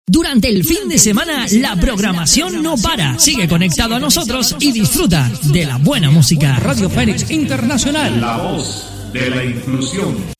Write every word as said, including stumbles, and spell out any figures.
Durante el fin de semana, la programación no para. Sigue conectado a nosotros y disfruta de la buena música. Radio Fénix Internacional. La voz de la inclusión.